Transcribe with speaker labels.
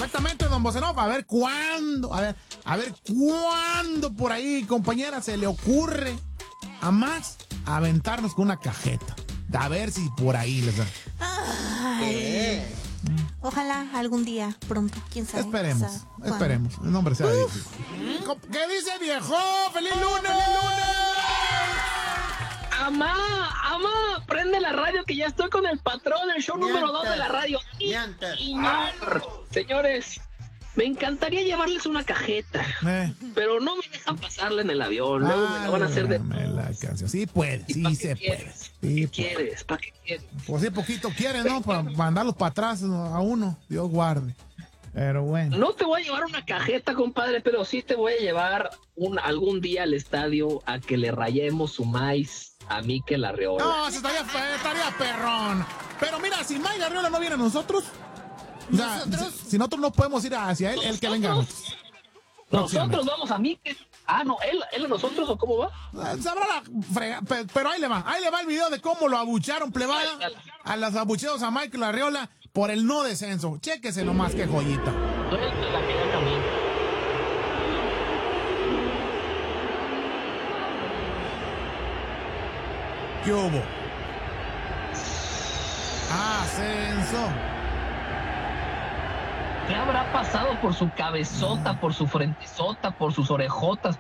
Speaker 1: Exactamente, don Bocenov. A ver cuándo por ahí, compañera, se le ocurre a Max aventarnos con una cajeta. A ver si por ahí les da.
Speaker 2: Ojalá algún día, pronto, quién sabe.
Speaker 1: Esperemos. El nombre sea difícil. ¿Qué dice, viejo? ¡Feliz lunes!
Speaker 3: Amá, prende la radio que ya estoy con el patrón, el show número 2 de la radio. Señores, me encantaría llevarles una cajeta, pero no me dejan pasarla en el avión. Luego me la van a hacer de...
Speaker 1: Sí puede, sí se puede.
Speaker 3: ¿Qué quieres? ¿Para qué quieres?
Speaker 1: Pues sí, poquito quieres, ¿no? Para mandarlos para atrás a uno. Dios guarde. Pero bueno.
Speaker 3: No te voy a llevar una cajeta, compadre, pero sí te voy a llevar algún día al estadio a que le rayemos su maíz a Mikel Arriola.
Speaker 1: No, eso estaría perrón. Pero mira, si Mike Arriola no viene a nosotros, o sea, si nosotros no podemos ir hacia él, el que venga.
Speaker 3: Nosotros vamos a Mikel. Ah, no, él a nosotros, ¿o cómo va?
Speaker 1: Sabrá la frega, pero ahí le va el video de cómo lo abucharon, plebada, a los abucheos a Mikel Arriola por el no descenso. Chéquese nomás, qué joyita. ¿Qué hubo? Ascenso.
Speaker 3: ¿Qué habrá pasado por su cabezota, por su frentezota, por sus orejotas,